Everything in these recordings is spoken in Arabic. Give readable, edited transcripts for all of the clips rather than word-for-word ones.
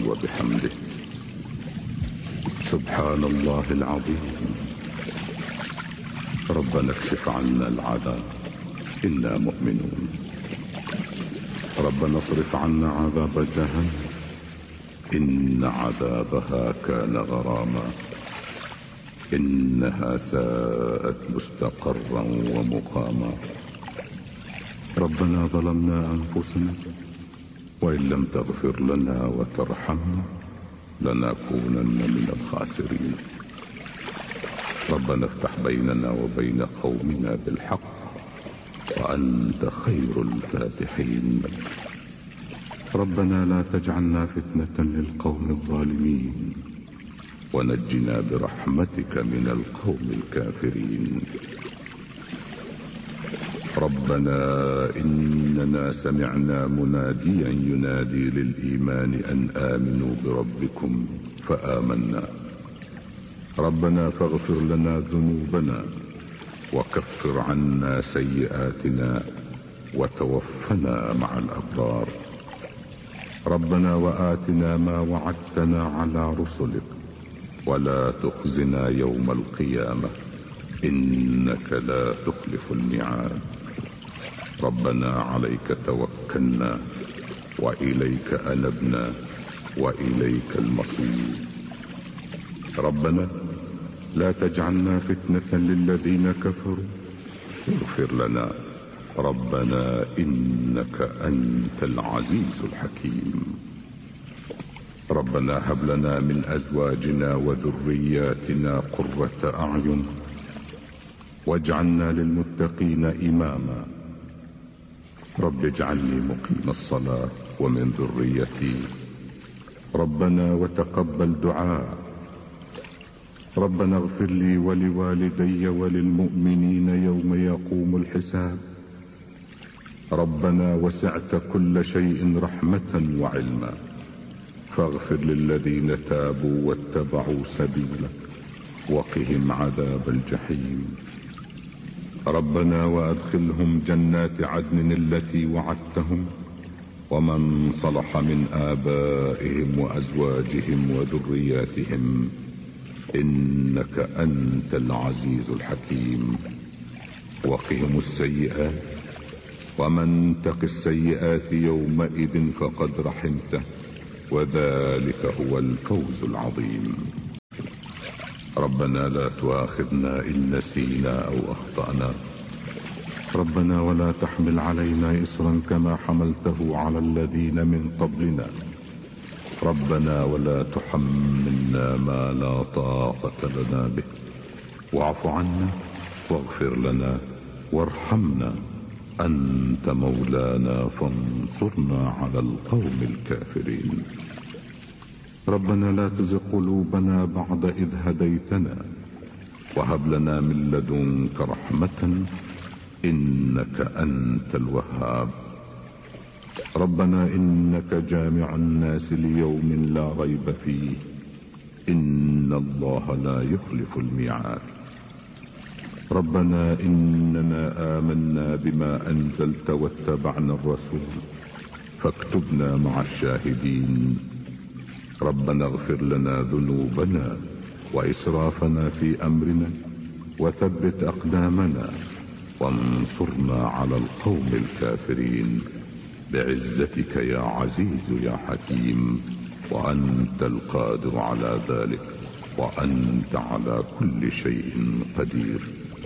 وبحمده. سبحان الله العظيم. ربنا اكشف عنا العذاب إنا مؤمنون. ربنا اصرف عنا عذاب جهنم إن عذابها كان غراما إنها ساءت مستقرا ومقاما. ربنا ظلمنا أنفسنا وإن لم تغفر لنا وترحمنا لنكونن من الخاسرين. ربنا افتح بيننا وبين قومنا بالحق وأنت خير الفاتحين. ربنا لا تجعلنا فتنة للقوم الظالمين ونجنا برحمتك من القوم الكافرين. ربنا إننا سمعنا مناديا ينادي للإيمان أن آمنوا بربكم فآمنا. ربنا فاغفر لنا ذنوبنا وكفر عنا سيئاتنا وتوفنا مع الأبرار. ربنا وآتنا ما وعدتنا على رسلك ولا تخزنا يوم القيامة إنك لا تخلف الميعاد. ربنا عليك توكلنا وإليك أنبنا وإليك المصير. ربنا لا تجعلنا فتنة للذين كفروا اغفر لنا. ربنا إنك أنت العزيز الحكيم. ربنا هب لنا من أزواجنا وذرياتنا قرة أعين واجعلنا للمتقين إماما. رب اجعلني مقيم الصلاة ومن ذريتي. ربنا وتقبل دعاء. ربنا اغفر لي ولوالدي وللمؤمنين يوم يقوم الحساب. ربنا وسعت كل شيء رحمة وعلما فاغفر للذين تابوا واتبعوا سبيلك وقهم عذاب الجحيم. ربنا وأدخلهم جنات عدن التي وعدتهم ومن صلح من آبائهم وأزواجهم وذرياتهم إنك أنت العزيز الحكيم. وقهم السيئات ومن تق السيئات يومئذ فقد رحمته وذلك هو الفوز العظيم. ربنا لا تؤاخذنا إن نسينا أو أخطأنا. ربنا ولا تحمل علينا إصرا كما حملته على الذين من قبلنا. ربنا ولا تحملنا ما لا طاقة لنا به واعف عنا واغفر لنا وارحمنا أنت مولانا فانصرنا على القوم الكافرين. ربنا لا تزغ قلوبنا بعد إذ هديتنا وهب لنا من لدنك رحمة إنك أنت الوهاب. ربنا إنك جامع الناس ليوم لا ريب فيه إن الله لا يخلف الميعاد. ربنا إننا آمنا بما أنزلت واتبعنا الرسول فاكتبنا مع الشاهدين. ربنا اغفر لنا ذنوبنا وإسرافنا في أمرنا وثبت أقدامنا وانصرنا على القوم الكافرين بعزتك يا عزيز يا حكيم. وأنت القادر على ذلك وأنت على كل شيء قدير.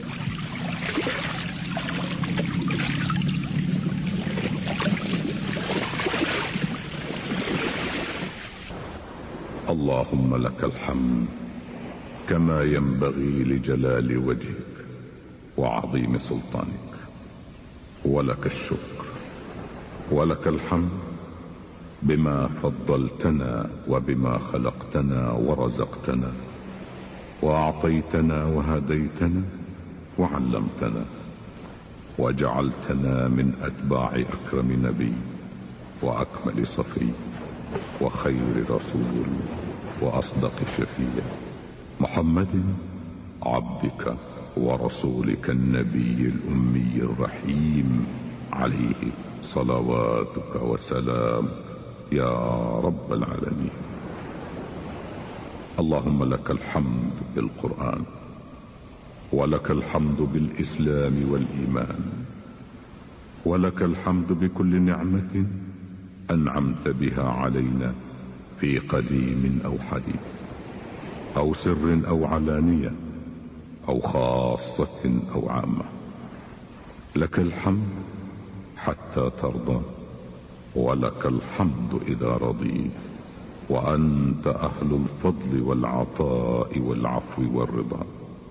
اللهم لك الحمد كما ينبغي لجلال وجهك وعظيم سلطانك. ولك الشكر ولك الحمد بما فضلتنا وبما خلقتنا ورزقتنا وأعطيتنا وهديتنا وعلمتنا وجعلتنا من أتباع أكرم نبي وأكمل صفي وخير رسول وأصدق شفيع محمد عبدك ورسولك النبي الأمي الرحيم عليه صلواتك وسلام يا رب العالمين. اللهم لك الحمد بالقرآن، ولك الحمد بالإسلام والإيمان، ولك الحمد بكل نعمة أنعمت بها علينا في قديم أو حديث، أو سر أو علانية، أو خاصة أو عامة. لك الحمد حتى ترضى، ولك الحمد إذا رضيت، وأنت أهل الفضل والعطاء والعفو والرضا.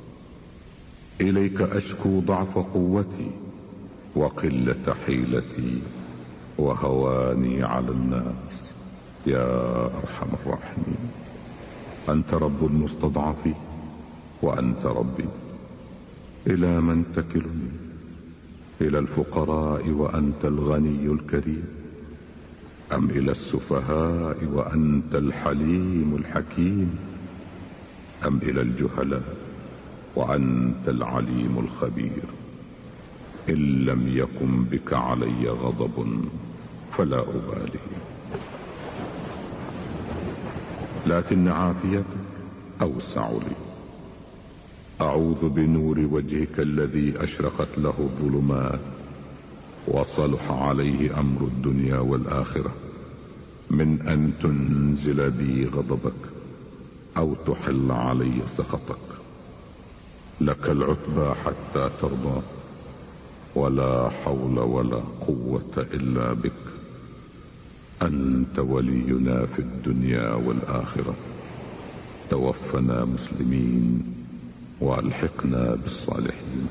إليك أشكو ضعف قوتي وقلة حيلتي وهواني على الناس يا أرحم الراحمين. أنت رب المستضعفين وأنت ربي. إلى من تكلني؟ إلى الفقراء وأنت الغني الكريم، أم إلى السفهاء وأنت الحليم الحكيم، أم إلى الجهلاء وأنت العليم الخبير؟ إن لم يكن بك علي غضب فلا أبالي، لكن عافيتك أوسع لي. أعوذ بنور وجهك الذي أشرقت له الظلمات وصلح عليه أمر الدنيا والآخرة من أن تنزل بي غضبك أو تحل علي سخطك. لك العتبى حتى ترضى، ولا حول ولا قوة إلا بك. أنت ولينا في الدنيا والآخرة. توفنا مسلمين وألحقنا بالصالحين.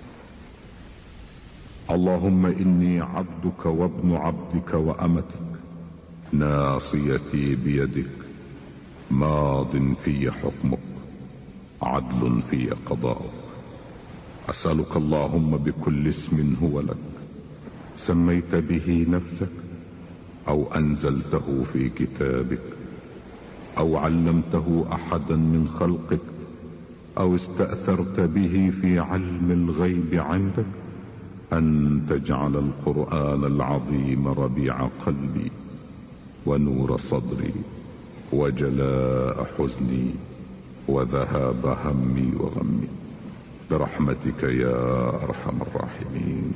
اللهم إني عبدك وابن عبدك وأمتك، ناصيتي بيدك، ماض في حكمك، عدل في قضاؤك. أسألك اللهم بكل اسم هو لك سميت به نفسك، أو أنزلته في كتابك، أو علمته أحدا من خلقك، أو استأثرت به في علم الغيب عندك، أن تجعل القرآن العظيم ربيع قلبي ونور صدري وجلاء حزني وذهاب همي وغمي برحمتك يا أرحم الراحمين.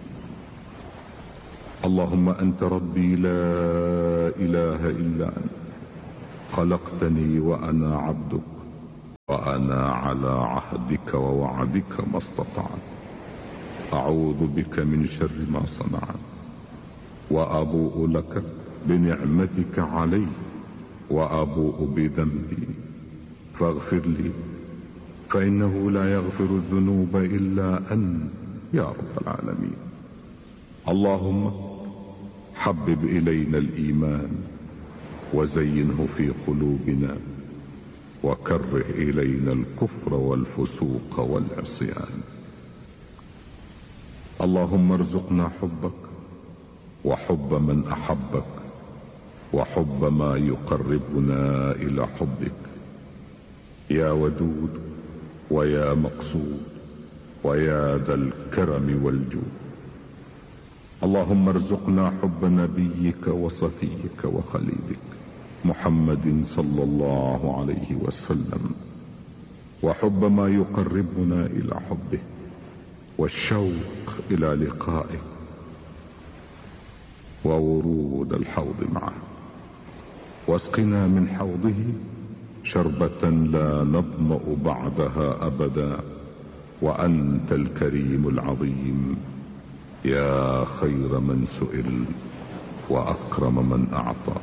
اللهم أنت ربي لا إله إلا أنت، خلقتني وأنا عبدك، وأنا على عهدك ووعدك ما استطعت. أعوذ بك من شر ما صنعت، وأبوء لك بنعمتك علي، وأبوء بذنبي فاغفر لي، فإنه لا يغفر الذنوب إلا أنت يا رب العالمين. اللهم حبب إلينا الإيمان وزينه في قلوبنا، وكره إلينا الكفر والفسوق والعصيان. اللهم ارزقنا حبك وحب من أحبك، وحب ما يقربنا إلى حبك يا ودود ويا مقصود ويا ذا الكرم والجود. اللهم ارزقنا حب نبيك وصفيك وخليلك محمد صلى الله عليه وسلم، وحب ما يقربنا إلى حبه، والشوق إلى لقائه، وورود الحوض معه. واسقنا من حوضه شربة لا نظمأ بعدها أبدا، وأنت الكريم العظيم يا خير من سئل وأكرم من أعطى.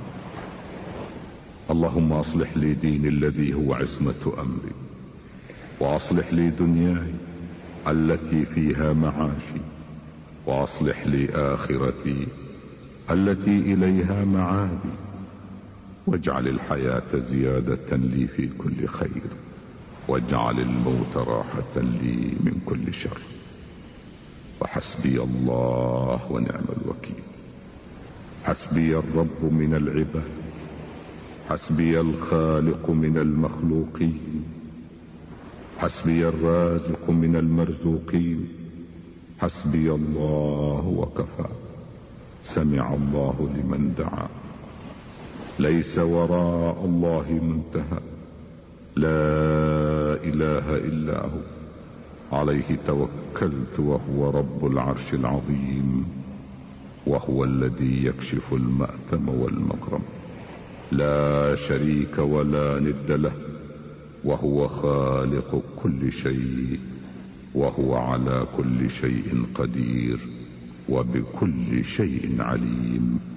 اللهم أصلح لي ديني الذي هو عصمة أمري، وأصلح لي دنياي التي فيها معاشي، وأصلح لي آخرتي التي إليها معادي، واجعل الحياة زيادة لي في كل خير، واجعل الموت راحة لي من كل شر. وحسبي الله ونعم الوكيل. حسبي الرب من العباد، حسبي الخالق من المخلوقين، حسبي الرازق من المرزوقين. حسبي الله وكفى. سمع الله لمن دعا. ليس وراء الله منتهى، لا إله إلا هو عليه توكلت وهو رب العرش العظيم، وهو الذي يكشف المأثم والمكرم، لا شريك ولا ند له، وهو خالق كل شيء، وهو على كل شيء قدير، وبكل شيء عليم.